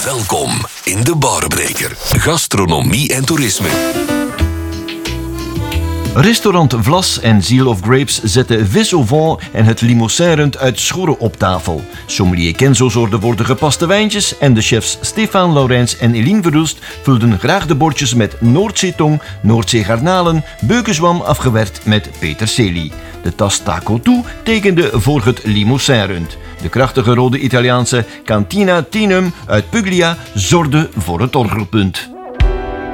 Welkom in de Barbreker. Gastronomie en toerisme. Restaurant Vlas en Seal of Grapes zetten vis au vent en het Limousin-rund uit Schorre op tafel. Sommelier Kenzo zorgde voor de gepaste wijntjes en de chefs Stefan Laurens en Eline Verhulst vulden graag de bordjes met Noordzeetong, Noordzeegarnalen, beukenzwam afgewerkt met peterselie. De tas Taco Toe tekende voor het Limousin-rund. De krachtige rode Italiaanse Cantina Tinum uit Puglia zorgde voor het orgelpunt.